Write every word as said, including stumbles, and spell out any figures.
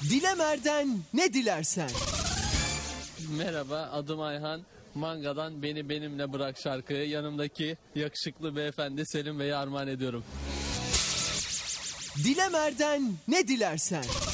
Dilemer'den ne dilersen. Merhaba, adım Ayhan. Manga'dan Beni Benimle Bırak şarkıyı yanımdaki yakışıklı beyefendi Selim Bey'e armağan ediyorum. Dilemer'den ne dilersen.